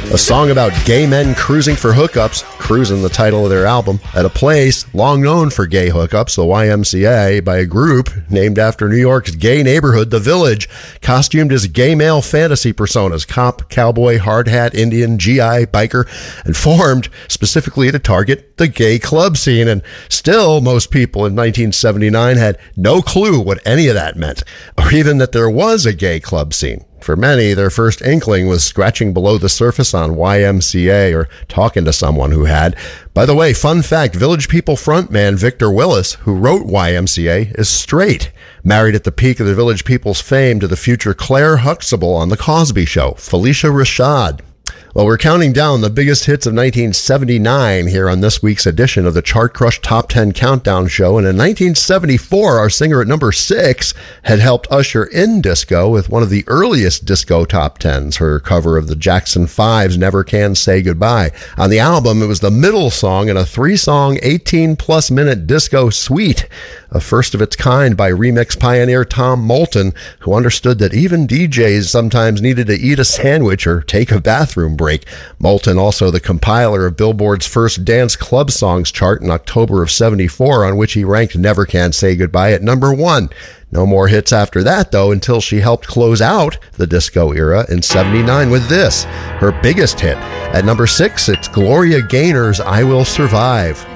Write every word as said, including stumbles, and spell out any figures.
A song about gay men cruising for hookups, Cruisin' the title of their album, at a place long known for gay hookups, the Y M C A, by a group named after New York's gay neighborhood, The Village, costumed as gay male fantasy personas, cop, cowboy, hard hat, Indian, G I, biker, and formed specifically to target the gay club scene. And still, most people in nineteen seventy-nine had no clue what any of that meant, or even that there was a gay club scene. For many, their first inkling was scratching below the surface on Y M C A or talking to someone who had. By the way, fun fact, Village People frontman Victor Willis, who wrote Y M C A, is straight. Married at the peak of the Village People's fame to the future Claire Huxtable on The Cosby Show, Felicia Rashad. Well, we're counting down the biggest hits of nineteen seventy-nine here on this week's edition of the Chart Crush Top ten Countdown Show. And in nineteen seventy-four, our singer at number six had helped usher in disco with one of the earliest disco top tens, her cover of the Jackson Five's Never Can Say Goodbye. On the album, it was the middle song in a three-song, eighteen-plus minute disco suite, a first of its kind by remix pioneer Tom Moulton, who understood that even D Js sometimes needed to eat a sandwich or take a bathroom break. Moulton, also the compiler of Billboard's first dance club songs chart in October of seventy-four, on which he ranked Never Can Say Goodbye at number one. No more hits after that, though, until she helped close out the disco era in seventy-nine with this, her biggest hit. At number six, it's Gloria Gaynor's I Will Survive.